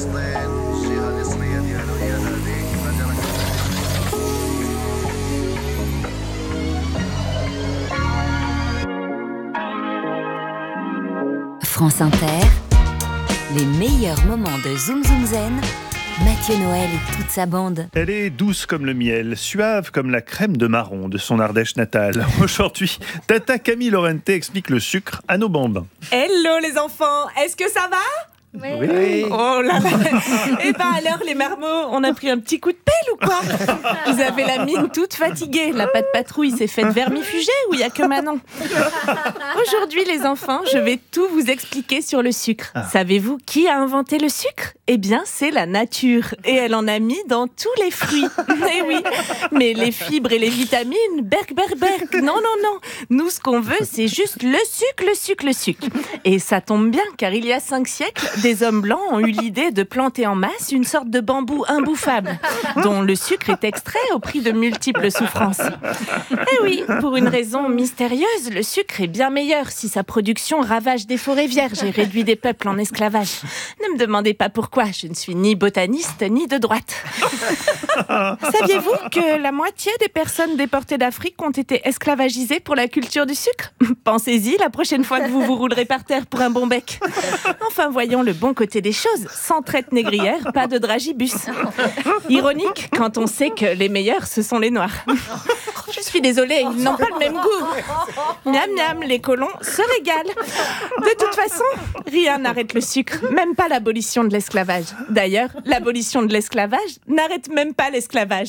France Inter, les meilleurs moments de Zoom Zoom Zen, Mathieu Noël et toute sa bande. Elle est douce comme le miel, suave comme la crème de marron de son Ardèche natale. Aujourd'hui, Tata Camille Lorente explique le sucre à nos bambins. Hello les enfants, est-ce que ça va ? Oui. Oh là là. Et ben alors les marmots, on a pris un petit coup de pelle ou quoi ? Vous avez la mine toute fatiguée. La patte patrouille s'est faite vermifuger ou il y a que Manon ? Aujourd'hui les enfants, je vais tout vous expliquer sur le sucre. Savez-vous qui a inventé le sucre ? Eh bien c'est la nature. Et elle en a mis dans tous les fruits. Eh oui. Mais les fibres et les vitamines, berk. Non. Nous ce qu'on veut c'est juste le sucre. Et ça tombe bien car il y a 5 siècles, des hommes blancs ont eu l'idée de planter en masse une sorte de bambou imbouffable, dont le sucre est extrait au prix de multiples souffrances. Et oui, pour une raison mystérieuse, le sucre est bien meilleur si sa production ravage des forêts vierges et réduit des peuples en esclavage. Ne me demandez pas pourquoi, je ne suis ni botaniste ni de droite. Saviez-vous que la moitié des personnes déportées d'Afrique ont été esclavagisées pour la culture du sucre ? Pensez-y la prochaine fois que vous roulerez par terre pour un bon bec. Enfin, voyons le bon côté des choses. Sans traite négrière, pas de dragibus. Ironique quand on sait que les meilleurs, ce sont les noirs. Je suis désolée, ils n'ont pas le même goût. Miam, les colons se régalent. De toute façon, rien n'arrête le sucre, même pas l'abolition de l'esclavage. D'ailleurs, l'abolition de l'esclavage n'arrête même pas l'esclavage.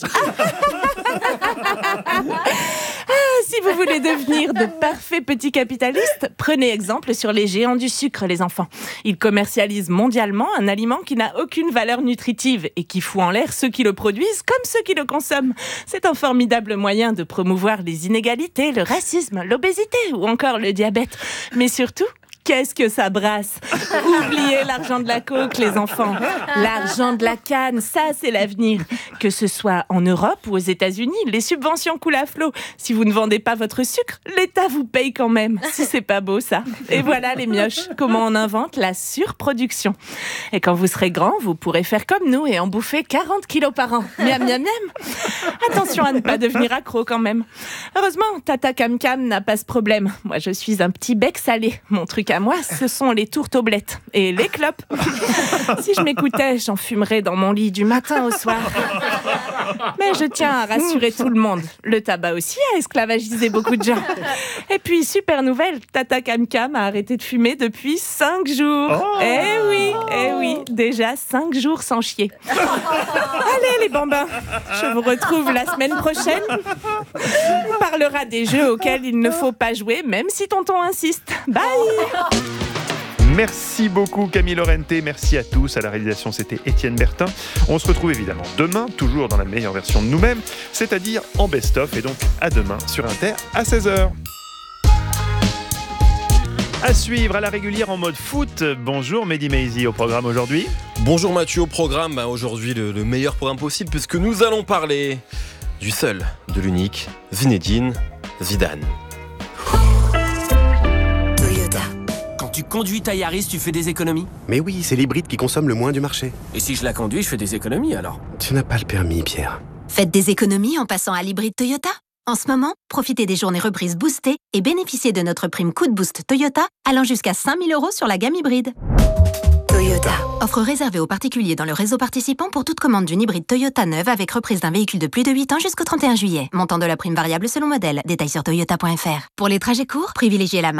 Si vous voulez devenir de parfaits petits capitalistes, prenez exemple sur les géants du sucre, les enfants. Ils commercialisent mondialement un aliment qui n'a aucune valeur nutritive et qui fout en l'air ceux qui le produisent comme ceux qui le consomment. C'est un formidable moyen de promouvoir les inégalités, le racisme, l'obésité ou encore le diabète. Mais surtout, qu'est-ce que ça brasse ? Oubliez l'argent de la coke, les enfants. L'argent de la canne, ça, c'est l'avenir. Que ce soit en Europe ou aux États-Unis, les subventions coulent à flot. Si vous ne vendez pas votre sucre, l'État vous paye quand même. Si c'est pas beau, ça. Et voilà les mioches, comment on invente la surproduction. Et quand vous serez grand, vous pourrez faire comme nous et en bouffer 40 kilos par an. Miam. Attention à ne pas devenir accro quand même. Heureusement, Tata Cam n'a pas ce problème. Moi, je suis un petit bec salé. Mon truc à moi, ce sont les tourtoblettes et les clopes. Si je m'écoutais, j'en fumerais dans mon lit du matin au soir. Mais je tiens à rassurer tout le monde. Le tabac aussi a esclavagisé beaucoup de gens. Et puis, super nouvelle, Tata Cam a arrêté de fumer depuis 5 jours. Oh. Eh oui, déjà 5 jours sans chier. Allez les bambins, je vous retrouve la semaine prochaine. On parlera des jeux auxquels il ne faut pas jouer, même si tonton insiste. Bye. Merci beaucoup Camille Lorente, merci à tous. À la réalisation, c'était Étienne Bertin. On se retrouve évidemment demain, toujours dans la meilleure version de nous-mêmes, c'est-à-dire en best-of. Et donc à demain sur Inter à 16h. À suivre à la régulière en mode foot. Bonjour Mehdi Maizi au programme aujourd'hui. Bonjour Mathieu au programme. Aujourd'hui le meilleur programme possible puisque nous allons parler du seul, de l'unique, Zinedine Zidane. Quand tu conduis ta Yaris, tu fais des économies ? Mais oui, c'est l'hybride qui consomme le moins du marché. Et si je la conduis, je fais des économies alors ? Tu n'as pas le permis, Pierre. Faites des économies en passant à l'hybride Toyota. En ce moment, profitez des journées reprises boostées et bénéficiez de notre prime coup de boost Toyota allant jusqu'à 5 000 € sur la gamme hybride. Toyota. Offre réservée aux particuliers dans le réseau participant pour toute commande d'une hybride Toyota neuve avec reprise d'un véhicule de plus de 8 ans jusqu'au 31 juillet. Montant de la prime variable selon modèle. Détails sur toyota.fr. Pour les trajets courts, privilégiez la marque